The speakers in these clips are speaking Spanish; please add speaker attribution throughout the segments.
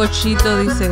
Speaker 1: Cochito, dice.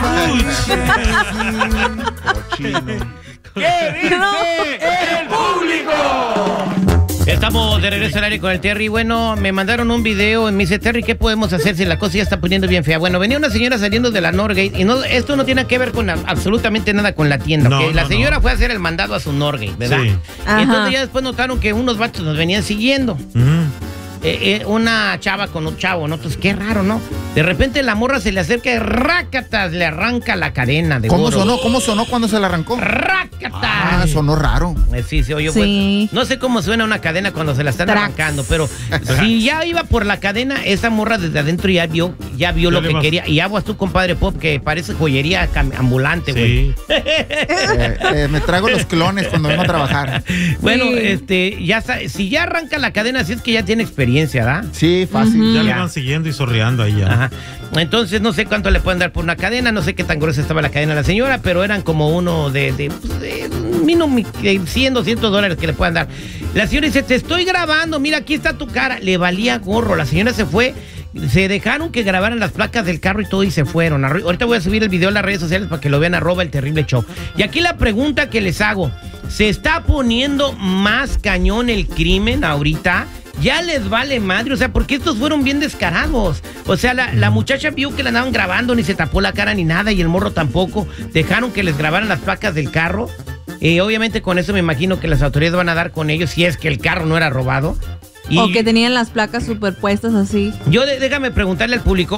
Speaker 2: ¿Qué dice el público?
Speaker 3: Estamos de regreso al aire con el Terry. Bueno, me mandaron un video y me dice, Terry, ¿qué podemos hacer si la cosa ya está poniendo bien fea? Bueno, venía una señora saliendo de la Norgate y no, esto no tiene que ver con absolutamente nada con la tienda.
Speaker 4: No,
Speaker 3: ¿okay? La señora fue a hacer el mandado a su Norgate, ¿verdad?
Speaker 4: Sí.
Speaker 3: Y entonces ya después notaron que unos vatos nos venían siguiendo. Una chava con un chavo, ¿no? Entonces, qué raro, ¿no? De repente la morra se le acerca y rácatas, le arranca la cadena de
Speaker 5: ¿Cómo
Speaker 3: oro.
Speaker 5: sonó? ¿Cómo sonó cuando se la arrancó?
Speaker 3: ¡Rácatas!
Speaker 5: Ah, sonó raro.
Speaker 3: Sí, se oyó.
Speaker 1: Sí.
Speaker 3: Pues, no sé cómo suena una cadena cuando se la están arrancando, pero si ya iba por la cadena, esa morra desde adentro ya vio lo que quería. Y aguas tú, compadre Pop, que parece joyería ambulante, güey.
Speaker 4: Sí.
Speaker 5: Me traigo los clones cuando vengo a trabajar.
Speaker 3: Bueno,
Speaker 1: Sí.
Speaker 3: si ya arranca la cadena, así es que ya tiene experiencia, ¿verdad?
Speaker 5: Sí, fácil.
Speaker 4: Ya le
Speaker 3: Ya.
Speaker 4: van siguiendo y sorreando ahí ya.
Speaker 3: Ajá. Entonces, no sé cuánto le pueden dar por una cadena, no sé qué tan gruesa estaba la cadena a la señora, pero eran como uno de mínimo $100-200 que le puedan dar. La señora dice, te estoy grabando, mira, aquí está tu cara. Le valía gorro, la señora se fue, se dejaron que grabaran las placas del carro y todo y se fueron. Ahorita voy a subir el video a las redes sociales para que lo vean, @elterrible-show. Y aquí la pregunta que les hago, ¿se está poniendo más cañón el crimen ahorita? Ya les vale madre, o sea, porque estos fueron bien descarados. O sea, la muchacha vio que la andaban grabando, ni se tapó la cara ni nada, y el morro tampoco. Dejaron que les grabaran las placas del carro. Obviamente con eso me imagino que las autoridades van a dar con ellos si es que el carro no era robado.
Speaker 1: O que tenían las placas superpuestas así.
Speaker 3: Déjame preguntarle al público,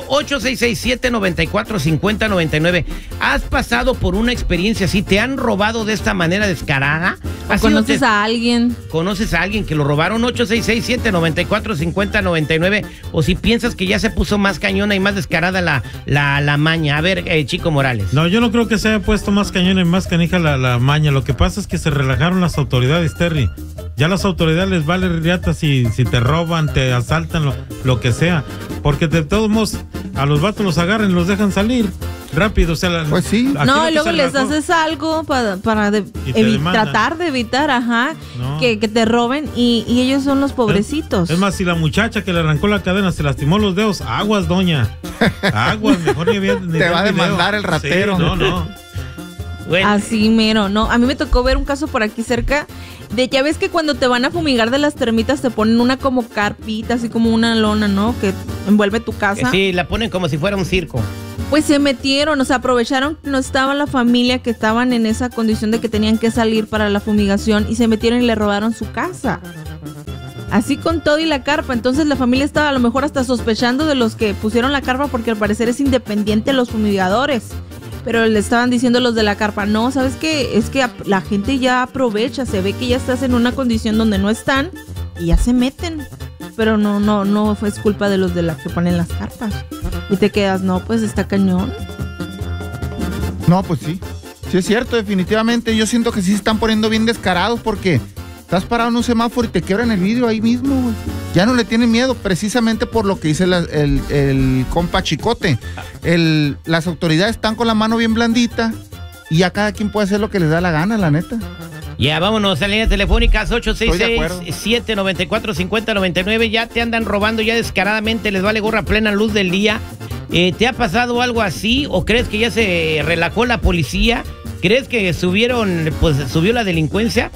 Speaker 3: 8667-945099. ¿Has pasado por una experiencia así? ¿Te han robado de esta manera descarada?
Speaker 1: ¿Conoces a alguien?
Speaker 3: ¿Conoces a alguien que lo robaron? 8667-945099. O si piensas que ya se puso más cañona y más descarada la maña. A ver, Chico Morales.
Speaker 4: No, yo no creo que se haya puesto más cañón y más canija la maña. Lo que pasa es que se relajaron las autoridades, Terry. Ya las autoridades les vale riata si te roban, te asaltan, lo que sea. Porque de todos modos, a los vatos los agarran y los dejan salir rápido. O sea,
Speaker 5: pues sí.
Speaker 1: No, y luego les haces algo para tratar de evitar, que te roben y ellos son los pobrecitos.
Speaker 4: Es más, si la muchacha que le arrancó la cadena se lastimó los dedos, aguas, doña. Aguas, mejor ni
Speaker 5: te va a demandar el ratero.
Speaker 4: Sí, no.
Speaker 3: Bueno.
Speaker 1: Así mero, no. A mí me tocó ver un caso por aquí cerca. Ya ves que cuando te van a fumigar de las termitas te ponen una como carpita, así como una lona, ¿no? Que envuelve tu casa.
Speaker 3: Sí, la ponen como si fuera un circo.
Speaker 1: Pues se metieron, o sea, aprovecharon que no estaba la familia, que estaban en esa condición de que tenían que salir para la fumigación, y se metieron y le robaron su casa. Así con todo y la carpa. Entonces la familia estaba a lo mejor hasta sospechando de los que pusieron la carpa, porque al parecer es independiente los fumigadores. Pero le estaban diciendo los de la carpa, no, ¿sabes qué? Es que la gente ya aprovecha, se ve que ya estás en una condición donde no están y ya se meten. Pero no fue culpa de los de las que ponen las carpas. Y te quedas, no, pues está cañón.
Speaker 5: No, pues sí. Sí es cierto, definitivamente. Yo siento que sí se están poniendo bien descarados porque estás parado en un semáforo y te quiebran el vidrio ahí mismo, güey. Ya no le tienen miedo, precisamente por lo que dice el compa Chicote. Las autoridades están con la mano bien blandita y ya cada quien puede hacer lo que les da la gana, la neta.
Speaker 3: Ya, vámonos a líneas telefónicas, 866-794-5099. Ya te andan robando ya descaradamente, les vale gorra a plena luz del día. ¿Te ha pasado algo así o crees que ya se relajó la policía? ¿Crees que subió la delincuencia?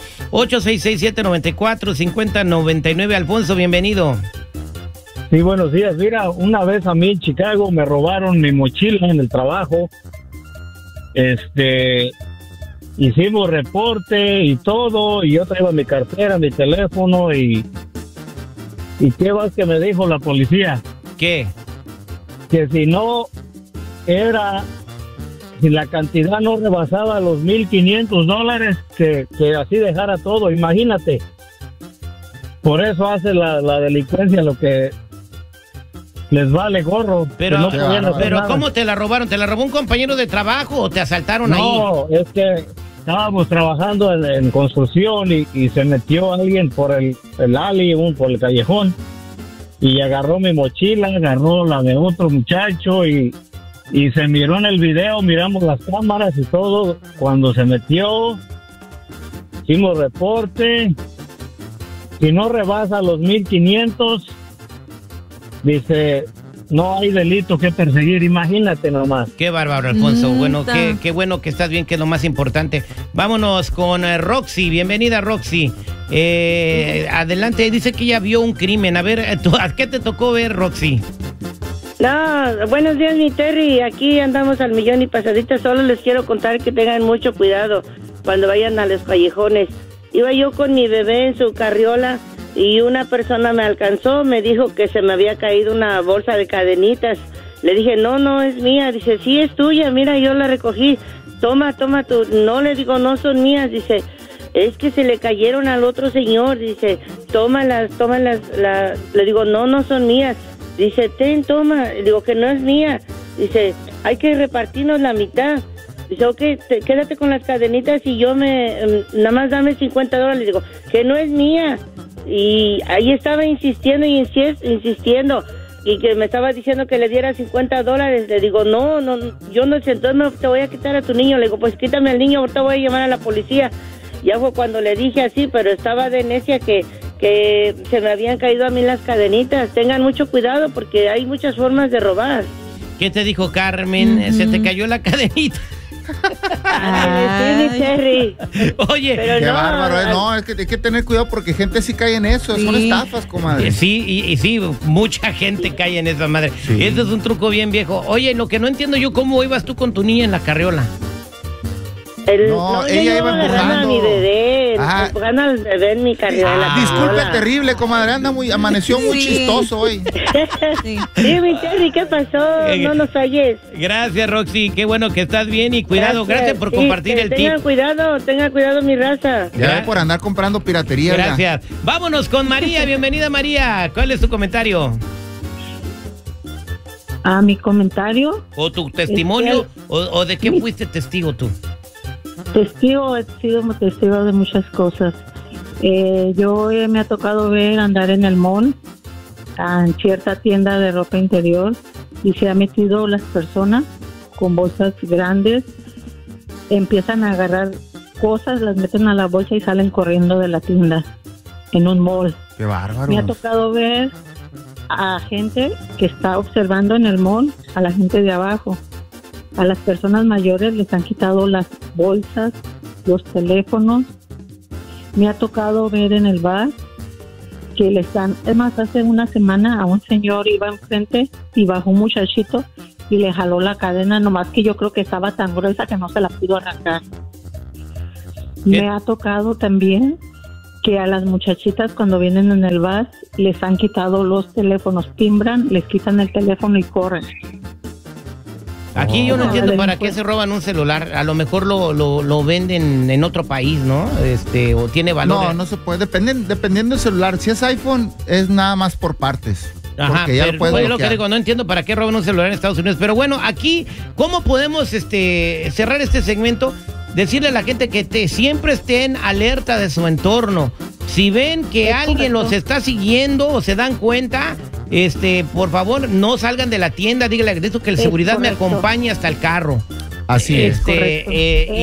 Speaker 3: 866-794-5099. Alfonso, bienvenido.
Speaker 6: Sí, buenos días. Mira, una vez a mí en Chicago me robaron mi mochila en el trabajo. Hicimos reporte y todo, y yo traía mi cartera, mi teléfono, y ¿qué más que me dijo la policía?
Speaker 3: ¿Qué?
Speaker 6: Que si la cantidad no rebasaba los $1,500, que así dejara todo, imagínate. Por eso hace la delincuencia lo que les vale gorro.
Speaker 3: Pero ¿cómo te la robaron? ¿Te la robó un compañero de trabajo o te asaltaron ahí?
Speaker 6: No, es que estábamos trabajando en construcción y se metió alguien por el alley, por el callejón, y agarró mi mochila, agarró la de otro muchacho y se miró en el video, miramos las cámaras y todo. Cuando se metió, hicimos reporte. Si no rebasa los 1,500, dice, no hay delito que perseguir, imagínate nomás.
Speaker 3: Qué bárbaro, Alfonso. Bueno,
Speaker 1: Ta.
Speaker 3: qué bueno que estás bien, que es lo más importante. Vámonos con Roxy. Bienvenida, Roxy. Adelante, dice que ella vio un crimen. A ver, ¿a qué te tocó ver, Roxy?
Speaker 7: No, buenos días, mi Terry. Aquí andamos al millón y pasadita. Solo les quiero contar que tengan mucho cuidado cuando vayan a los callejones. Iba yo con mi bebé en su carriola y una persona me alcanzó, me dijo que se me había caído una bolsa de cadenitas. Le dije, no es mía. Dice, sí, es tuya, mira, yo la recogí. Toma tú. No, le digo, no son mías. Dice, es que se le cayeron al otro señor. Dice, tómalas. Le digo, no son mías. Dice, toma. Le digo que no es mía. Dice, hay que repartirnos la mitad. Dice, ok, quédate con las cadenitas y yo nada más dame $50. Le digo, que no es mía. Y ahí estaba insistiendo insistiendo. Y que me estaba diciendo que le diera $50. Le digo, no, yo no sé, entonces te voy a quitar a tu niño. Le digo, pues quítame al niño, ahorita voy a llamar a la policía. Ya fue cuando le dije así, pero estaba de necia que se me habían caído a mí las cadenitas. Tengan mucho cuidado porque hay muchas formas de robar.
Speaker 3: ¿Qué te dijo Carmen? Se te cayó la cadenita.
Speaker 7: Ay, sí, mi Terry.
Speaker 3: Oye,
Speaker 7: Pero
Speaker 5: Qué
Speaker 7: no,
Speaker 5: bárbaro, no, es que hay que tener cuidado porque gente sí cae en eso, son
Speaker 1: Sí.
Speaker 5: estafas, comadre.
Speaker 3: sí, y sí, mucha gente cae en esa madre.
Speaker 5: Sí.
Speaker 3: Eso es un truco bien viejo. Oye, lo que no entiendo yo, ¿cómo ibas tú con tu niña en la carriola?
Speaker 5: No, ella iba
Speaker 7: agarrando
Speaker 5: empujando.
Speaker 7: a mi bebé,
Speaker 5: Ajá.
Speaker 7: empujando al bebé en mi carriola.
Speaker 5: Disculpe, terrible, comadre, amaneció muy
Speaker 1: Sí.
Speaker 5: chistoso hoy.
Speaker 1: Sí.
Speaker 7: Sí, mi Terry, ¿qué pasó? No nos falles.
Speaker 3: Gracias, Roxy. Qué bueno que estás bien y cuidado. Gracias por
Speaker 7: Sí,
Speaker 3: compartir
Speaker 7: que
Speaker 3: el tip.
Speaker 7: tengan cuidado, mi raza.
Speaker 5: Ya ve por andar comprando piratería. oiga.
Speaker 3: Gracias. Vámonos con María. Bienvenida, María. ¿Cuál es tu comentario?
Speaker 8: A mi comentario,
Speaker 3: ¿O tu testimonio? ¿O de qué fuiste testigo tú?
Speaker 8: he sido testigo de muchas cosas. Me ha tocado ver andar en el mall, en cierta tienda de ropa interior, y se han metido las personas con bolsas grandes, empiezan a agarrar cosas, las meten a la bolsa y salen corriendo de la tienda en un mall.
Speaker 5: Qué bárbaro.
Speaker 8: Me ha tocado ver a gente que está observando en el mall, a la gente de abajo. A las personas mayores les han quitado las bolsas, los teléfonos. Me ha tocado ver en el bar que les dan, es más, hace una semana a un señor iba enfrente y bajó un muchachito y le jaló la cadena, nomás que yo creo que estaba tan gruesa que no se la pudo arrancar. Me ha tocado también que a las muchachitas cuando vienen en el bar les han quitado los teléfonos, timbran, les quitan el teléfono y corren.
Speaker 3: Aquí yo no
Speaker 8: Oh.
Speaker 3: entiendo para qué se roban un celular. A lo mejor lo venden en otro país, ¿no? O tiene valor.
Speaker 5: No se puede, dependiendo del celular. Si es iPhone, es nada más por partes.
Speaker 3: Ajá,
Speaker 5: Porque ya
Speaker 3: pero
Speaker 5: lo puedes
Speaker 3: oye, lo que
Speaker 5: bloquear.
Speaker 3: digo, no entiendo para qué roban un celular en Estados Unidos. Pero bueno, aquí, ¿cómo podemos cerrar este segmento? Decirle a la gente que siempre estén alerta de su entorno. Si ven que alguien los está siguiendo o se dan cuenta, por favor, no salgan de la tienda. Dígale a Cristo que el seguridad me acompañe hasta el carro.
Speaker 5: Así es.
Speaker 8: correcto.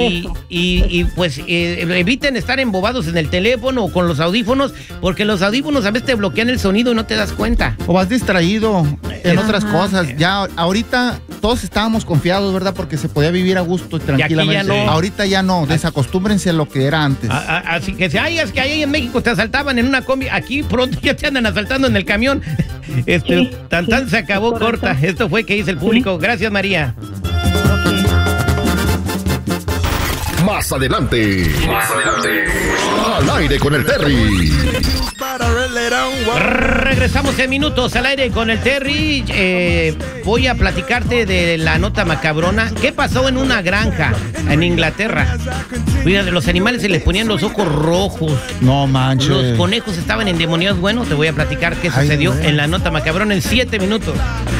Speaker 3: Y pues eviten estar embobados en el teléfono o con los audífonos, porque los audífonos a veces te bloquean el sonido y no te das cuenta.
Speaker 5: O vas distraído en
Speaker 1: Ajá.
Speaker 5: otras cosas. Ya ahorita todos estábamos confiados, ¿verdad? Porque se podía vivir a gusto y tranquilamente.
Speaker 3: ya no.
Speaker 5: Ahorita ya no. Desacostúmbrense a lo que era antes.
Speaker 3: Así que si es que ahí en México te asaltaban en una combi, aquí pronto ya te andan asaltando en el camión.
Speaker 8: Sí,
Speaker 3: Tan se acabó
Speaker 8: correcto.
Speaker 3: corta. Esto fue que dice el público. Gracias, María.
Speaker 9: Más adelante. Al aire con el Terry.
Speaker 3: Regresamos en minutos al aire con el Terry. Voy a platicarte de la nota macabrona. ¿Qué pasó en una granja en Inglaterra? Fíjate, los animales se les ponían los ojos rojos.
Speaker 5: No manches.
Speaker 3: Los conejos estaban endemoniados. Bueno, te voy a platicar qué
Speaker 5: Ay,
Speaker 3: sucedió
Speaker 5: güey.
Speaker 3: en la nota macabrona en 7 minutos.